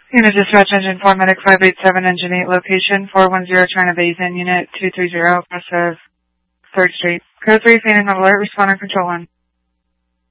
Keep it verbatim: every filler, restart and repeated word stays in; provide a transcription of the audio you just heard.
Unit Dispatch Engine four, Medic five eight seven, Engine eight, location four one zero, China Basin, Unit two three zero, West of third Street. Code three, Phantom Alert, responder control one.